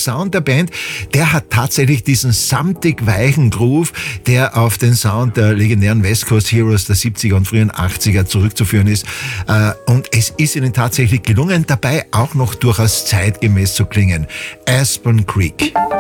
Sound der Band, der hat tatsächlich diesen samtig weichen Groove, der auf den Sound der legendären West Coast Heroes der 70er und frühen 80er zurückzuführen ist. Und es ist ihnen tatsächlich gelungen, dabei auch noch durchaus zeitgemäß zu klingen. Aspen Creek.